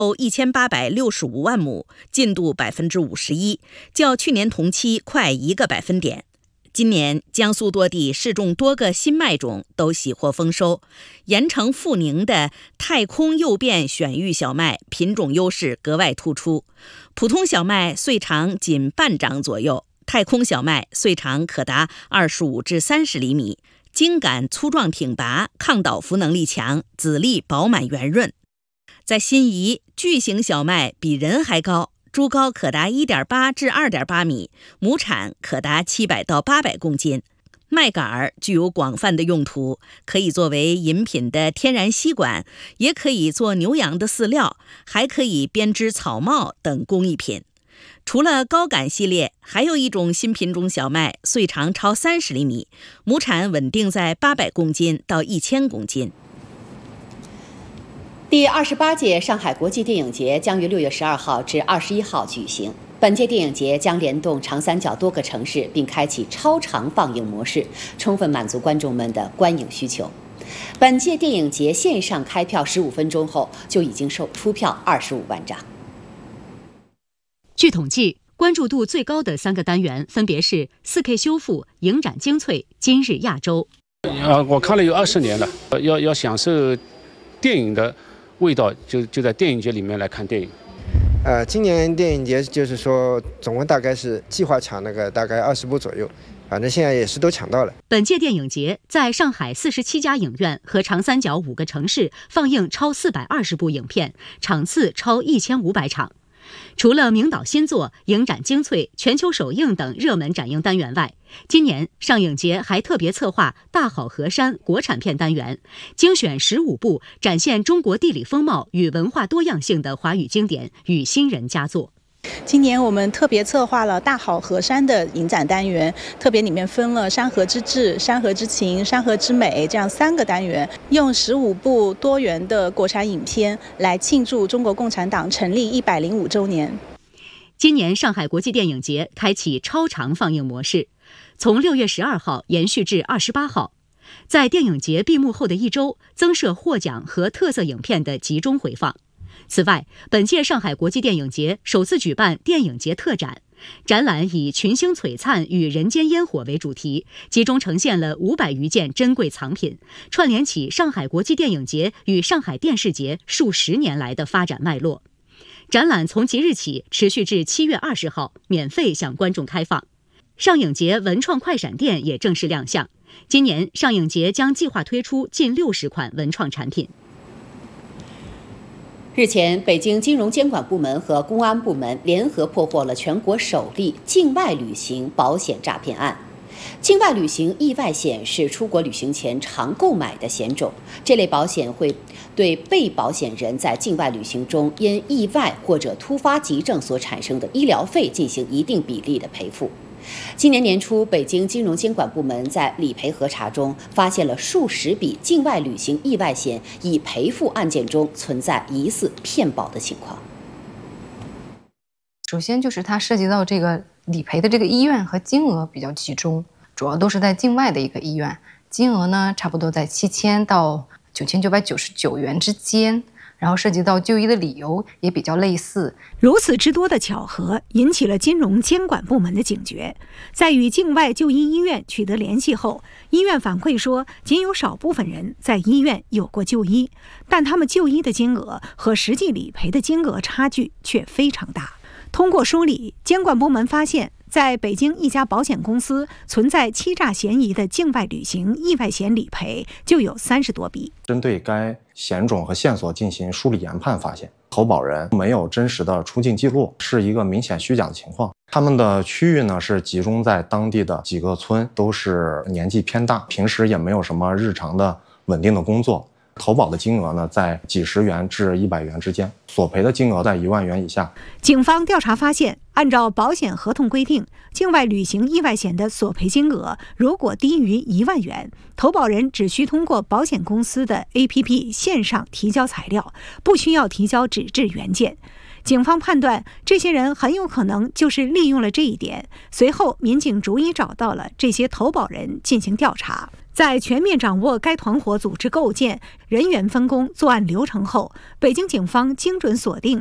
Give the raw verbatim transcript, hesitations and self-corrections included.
一千八百六十五万亩，进度百分之五十一，较去年同期快一个百分点。今年江苏多地试种多个新麦种都喜获丰收，盐城阜宁的太空诱变选育小麦品种优势格外突出，普通小麦穗长仅半掌左右，太空小麦穗长可达二十五至三十厘米，茎秆粗壮挺拔，抗倒伏能力强，籽粒饱满圆润。在新沂，巨型小麦比人还高，株高可达 一点八至二点八米，亩产可达七百到八百公斤。麦秆儿具有广泛的用途，可以作为饮品的天然吸管，也可以做牛羊的饲料，还可以编织草帽等工艺品。除了高秆系列，还有一种新品种小麦，穗长超三十厘米，亩产稳定在八百公斤到一千公斤。 第二十八届上海国际电影节将于六月十二号至二十一号举行。本届电影节将联动长三角多个城市，并开启超长放映模式，充分满足观众们的观影需求。本届电影节线上开票十五分钟后，就已经售出票二十五万张。 据统计，关注度最高的三个单元分别是 四K 修复、影展精粹、今日亚洲。 呃，我看了有二十年了，要要享受电影的味道，就就在电影节里面来看电影。 呃，今年电影节就是说，总共大概是计划抢那个大概二十部左右，反正现在也是都抢到了。 本届电影节在上海四十七家影院和长三角五个城市放映超四百二十部影片，场次超一千五百场。除了名导新作、影展精粹、全球首映等热门展映单元外，今年上影节还特别策划大好河山国产片单元，精选十五部展现中国地理风貌与文化多样性的华语经典与新人佳作。 今年我们特别策划了大好河山的影展单元，特别里面分了山河之志、山河之情、山河之美这样三个单元，用十五部多元的国产影片来庆祝中国共产党成立一百零五周年。 今年上海国际电影节开启超长放映模式，从六月十二号延续至二十八号，在电影节闭幕后的一周，增设获奖和特色影片的集中回放。此外，本届上海国际电影节首次举办电影节特展，展览以群星璀璨与人间烟火为主题，集中呈现了五百余件珍贵藏品，串联起上海国际电影节与上海电视节数十年来的发展脉络。展览从即日起持续至七月二十号，免费向观众开放。上影节文创快闪店也正式亮相，今年上影节将计划推出近六十款文创产品。 日前，北京金融监管部门和公安部门联合破获了全国首例境外旅行保险诈骗案。境外旅行意外险是出国旅行前常购买的险种，这类保险会对被保险人在境外旅行中因意外或者突发急症所产生的医疗费进行一定比例的赔付。今年年初，北京金融监管部门在理赔核查中发现了数十笔境外旅行意外险已赔付案件中存在疑似骗保的情况。 首先就是它涉及到这个理赔的这个医院和金额比较集中，主要都是在境外的一个医院，金额呢差不多在七千到九千九百九十九元之间。然后涉及到就医的理由也比较类似。 如此之多的巧合引起了金融监管部门的警觉，在与境外就医医院取得联系后，医院反馈说仅有少部分人在医院有过就医，但他们就医的金额和实际理赔的金额差距却非常大。通过梳理，监管部门发现在北京一家保险公司存在欺诈嫌疑的境外旅行意外险理赔就有三十多笔。 针对该险种和线索进行梳理研判，发现投保人没有真实的出境记录，是一个明显虚假的情况。他们的区域呢是集中在当地的几个村，都是年纪偏大，平时也没有什么日常的稳定的工作。投保的金额呢在几十元至一百元之间，索赔的金额在一万元以下。 警方调查发现，按照保险合同规定，境外旅行意外险的索赔金额如果低于一万元，投保人只需通过保险公司的 A P P 线上提交材料，不需要提交纸质原件。警方判断，这些人很有可能就是利用了这一点。随后，民警逐一找到了这些投保人进行调查。 在全面掌握该团伙组织构建、人员分工、作案流程后，北京警方精准锁定